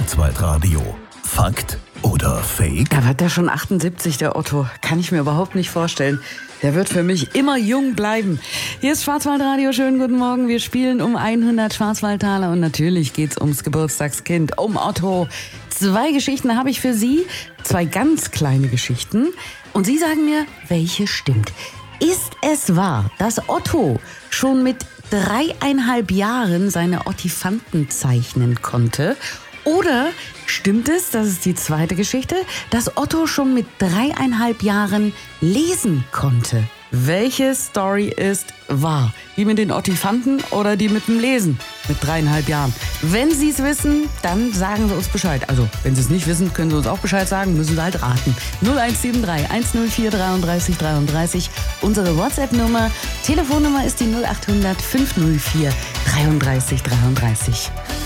Schwarzwaldradio. Fakt oder Fake? Da wird der schon 78, der Otto. Kann ich mir überhaupt nicht vorstellen. Der wird für mich immer jung bleiben. Hier ist Schwarzwaldradio. Schönen guten Morgen. Wir spielen um 100 Schwarzwaldtaler und natürlich geht's ums Geburtstagskind, um Otto. 2 Geschichten habe ich für Sie. 2 ganz kleine Geschichten. Und Sie sagen mir, welche stimmt. Ist es wahr, dass Otto schon mit 3,5 Jahren seine Ottifanten zeichnen konnte? Oder stimmt es, das ist die zweite Geschichte, dass Otto schon mit 3,5 Jahren lesen konnte? Welche Story ist wahr? Die mit den Ottifanten oder die mit dem Lesen mit 3,5 Jahren? Wenn Sie es wissen, dann sagen Sie uns Bescheid. Also, wenn Sie es nicht wissen, können Sie uns auch Bescheid sagen, müssen Sie halt raten. 0173 104 33 33, unsere WhatsApp-Nummer. Telefonnummer ist die 0800 504 33 33.